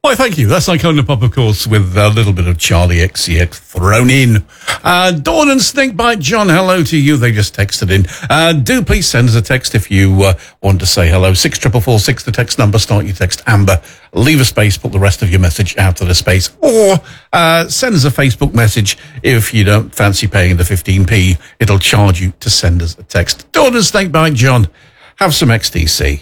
Why, thank you. That's Icona Pop, of course, with a little bit of Charlie XCX thrown in. Dawn and Snakebite John, hello to you. They just texted in. Do please send us a text if you want to say hello. 64446, the text number. Start your text Amber. Leave a space, put the rest of your message out of the space. Or send us a Facebook message if you don't fancy paying the 15p. It'll charge you to send us a text. Dawn and Snakebite John, have some XTC.